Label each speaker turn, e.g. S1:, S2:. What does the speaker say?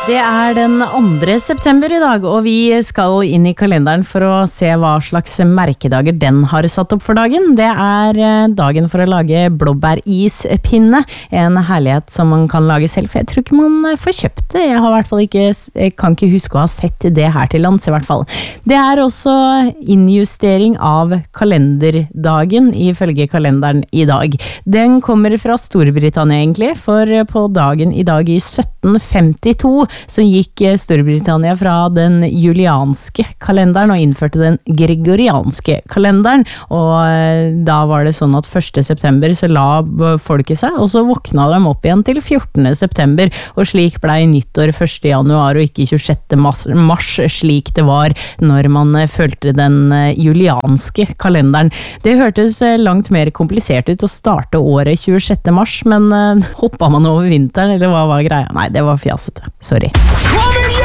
S1: Det den 2. september I dag, og vi skal inn I kalenderen for å se hva slags merkedager den har satt opp for dagen. Det dagen for å lage blåbærispinne, en herlighet som man kan lage selv, for jeg tror ikke man får kjøpt det. Jeg har I hvert fall ikke, jeg kan ikke huske å ha sett det her til lands I hvert fall. Det også innjustering av kalenderdagen ifølge kalenderen I dag. Den kommer fra Storbritannia egentlig, for på dagen I dag I 1752 så gikk Storbritannia fra den julianske kalenderen og innførte den gregorianske kalenderen, og da var det sånn at 1. september så la folket seg, og så våkna de opp igjen til 14. september, og slik ble nyttår 1. januar og ikke 26. mars, slik det var når man følte den julianske kalenderen. Det hørtes langt mer komplisert ut å starte året 26. mars, men hoppet man over vinteren, eller hva var greia? Nei, det var fjasete. Sorry.